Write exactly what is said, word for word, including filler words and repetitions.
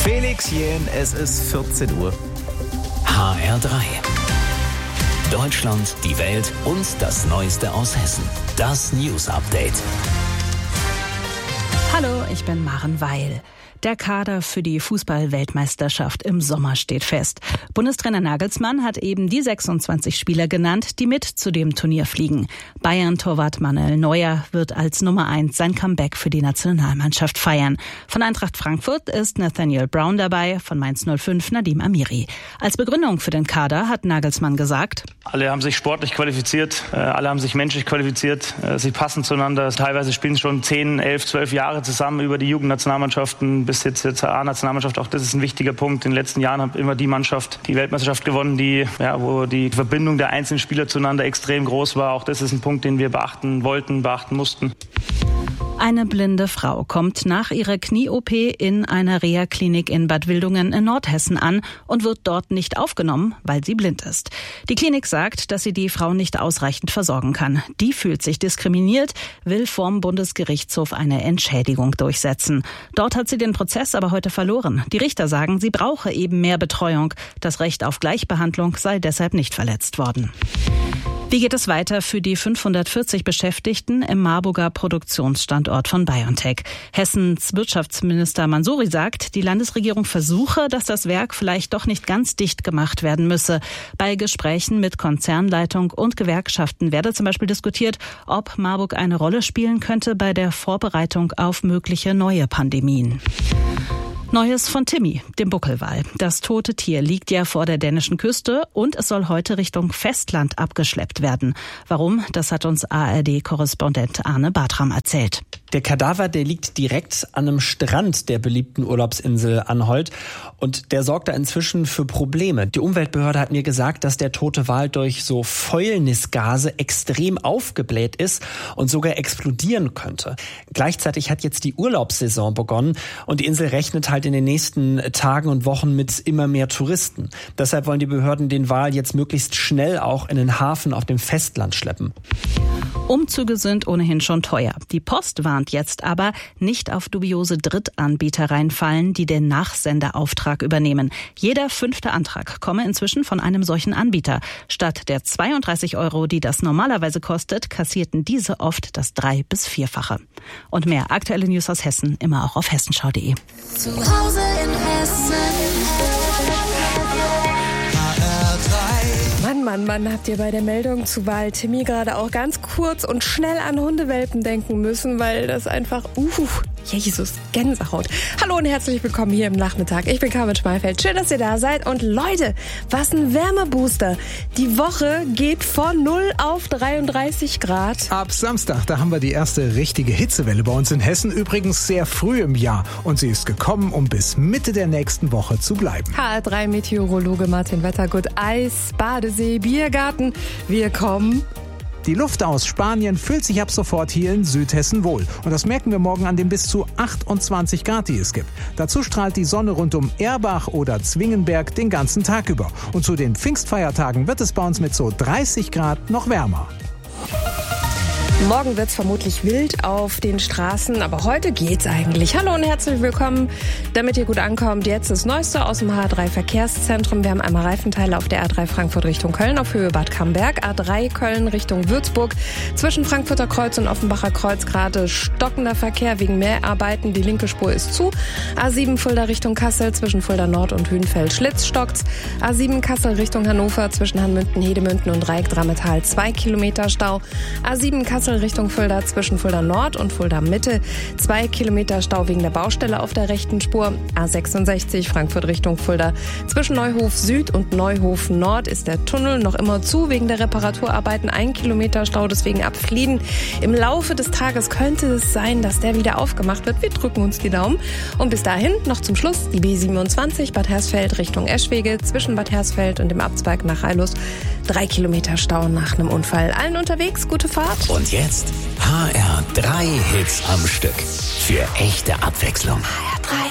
Felix Jähn, es ist vierzehn Uhr. H R drei. Deutschland, die Welt und das Neueste aus Hessen. Das News Update. Hallo, ich bin Maren Weil. Der Kader für die Fußball-Weltmeisterschaft im Sommer steht fest. Bundestrainer Nagelsmann hat eben die sechsundzwanzig Spieler genannt, die mit zu dem Turnier fliegen. Bayern-Torwart Manuel Neuer wird als Nummer eins sein Comeback für die Nationalmannschaft feiern. Von Eintracht Frankfurt ist Nathaniel Brown dabei, von Mainz null fünf Nadim Amiri. Als Begründung für den Kader hat Nagelsmann gesagt: Alle haben sich sportlich qualifiziert, alle haben sich menschlich qualifiziert, sie passen zueinander. Teilweise spielen sie schon zehn, elf, zwölf Jahre zusammen über die Jugendnationalmannschaften bis jetzt zur A-Nationalmannschaft. Auch das ist ein wichtiger Punkt. In den letzten Jahren hat immer die Mannschaft die Weltmeisterschaft gewonnen, die, ja, wo die Verbindung der einzelnen Spieler zueinander extrem groß war. Auch das ist ein Punkt, den wir beachten wollten, beachten mussten. Eine blinde Frau kommt nach ihrer Knie-O P in einer Reha-Klinik in Bad Wildungen in Nordhessen an und wird dort nicht aufgenommen, weil sie blind ist. Die Klinik sagt, dass sie die Frau nicht ausreichend versorgen kann. Die fühlt sich diskriminiert, will vorm Bundesgerichtshof eine Entschädigung durchsetzen. Dort hat sie den Prozess aber heute verloren. Die Richter sagen, sie brauche eben mehr Betreuung. Das Recht auf Gleichbehandlung sei deshalb nicht verletzt worden. Wie geht es weiter für die fünfhundertvierzig Beschäftigten im Marburger Produktionsstandort von BioNTech? Hessens Wirtschaftsminister Mansouri sagt, die Landesregierung versuche, dass das Werk vielleicht doch nicht ganz dicht gemacht werden müsse. Bei Gesprächen mit Konzernleitung und Gewerkschaften werde zum Beispiel diskutiert, ob Marburg eine Rolle spielen könnte bei der Vorbereitung auf mögliche neue Pandemien. Neues von Timmy, dem Buckelwal. Das tote Tier liegt ja vor der dänischen Küste und es soll heute Richtung Festland abgeschleppt werden. Warum? Das hat uns A R D-Korrespondent Arne Bartram erzählt. Der Kadaver, der liegt direkt an einem Strand der beliebten Urlaubsinsel Anholt und der sorgt da inzwischen für Probleme. Die Umweltbehörde hat mir gesagt, dass der tote Wal durch so Fäulnisgase extrem aufgebläht ist und sogar explodieren könnte. Gleichzeitig hat jetzt die Urlaubssaison begonnen und die Insel rechnet halt in den nächsten Tagen und Wochen mit immer mehr Touristen. Deshalb wollen die Behörden den Wal jetzt möglichst schnell auch in den Hafen auf dem Festland schleppen. Umzüge sind ohnehin schon teuer. Die Post warnt jetzt aber, nicht auf dubiose Drittanbieter reinfallen, die den Nachsenderauftrag übernehmen. Jeder fünfte Antrag komme inzwischen von einem solchen Anbieter. Statt der zweiunddreißig Euro, die das normalerweise kostet, kassierten diese oft das drei- bis vierfache. Und mehr aktuelle News aus Hessen immer auch auf hessenschau punkt de. Zu Hause in Hessen. Mann, Mann, Mann, habt ihr bei der Meldung zu Wal Timmy gerade auch ganz kurz und schnell an Hundewelpen denken müssen, weil das einfach, uh, Jesus, Gänsehaut. Hallo und herzlich willkommen hier im Nachmittag. Ich bin Carmen Schmalfeld. Schön, dass ihr da seid. Und Leute, was ein Wärmebooster. Die Woche geht von null auf dreiunddreißig Grad. Ab Samstag, da haben wir die erste richtige Hitzewelle bei uns in Hessen. Übrigens sehr früh im Jahr. Und sie ist gekommen, um bis Mitte der nächsten Woche zu bleiben. H R drei Meteorologe Martin Wettergut. Eis, Badesee, Biergarten. Wir kommen. Die Luft aus Spanien fühlt sich ab sofort hier in Südhessen wohl. Und das merken wir morgen an den bis zu achtundzwanzig Grad, die es gibt. Dazu strahlt die Sonne rund um Erbach oder Zwingenberg den ganzen Tag über. Und zu den Pfingstfeiertagen wird es bei uns mit so dreißig Grad noch wärmer. Morgen wird's vermutlich wild auf den Straßen, aber heute geht's eigentlich. Hallo und herzlich willkommen, damit ihr gut ankommt. Jetzt das Neueste aus dem H R drei Verkehrszentrum. Wir haben einmal Reifenteile auf der A drei Frankfurt Richtung Köln auf Höhe Bad Camberg, A drei Köln Richtung Würzburg. Zwischen Frankfurter Kreuz und Offenbacher Kreuz gerade stockender Verkehr wegen Mäharbeiten. Die linke Spur ist zu. A sieben Fulda Richtung Kassel zwischen Fulda Nord und Hünfeld Schlitz stockt's. A sieben Kassel Richtung Hannover zwischen Hanmünden, Hedemünden und Dreieck-Drammetal zwei Kilometer Stau. A sieben Kassel Richtung Fulda zwischen Fulda Nord und Fulda Mitte. Zwei Kilometer Stau wegen der Baustelle auf der rechten Spur. A sechsundsechzig Frankfurt Richtung Fulda. Zwischen Neuhof Süd und Neuhof Nord ist der Tunnel noch immer zu wegen der Reparaturarbeiten. Ein Kilometer Stau, deswegen ab Flieden. Im Laufe des Tages könnte es sein, dass der wieder aufgemacht wird. Wir drücken uns die Daumen. Und bis dahin noch zum Schluss die B siebenundzwanzig Bad Hersfeld Richtung Eschwege. Zwischen Bad Hersfeld und dem Abzweig nach Rheilus. Drei Kilometer Stau nach einem Unfall. Allen unterwegs, gute Fahrt. Und jetzt H R drei Hits am Stück. Für echte Abwechslung. H R drei.